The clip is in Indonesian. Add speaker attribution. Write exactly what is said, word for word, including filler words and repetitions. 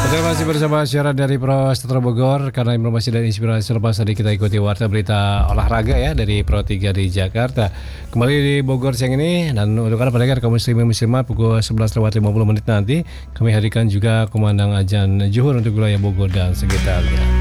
Speaker 1: Oke, masih bersama siaran dari Pro Setro Bogor. Karena informasi dan inspirasi lepas tadi kita ikuti warta berita olahraga ya dari Pro tiga di Jakarta. Kembali di Bogor siang ini, dan untuk para pendengar kaum muslimin muslimat pukul sebelas lewat lima puluh menit nanti kami hadirkan juga kumandang azan zuhur untuk wilayah Bogor dan sekitarnya.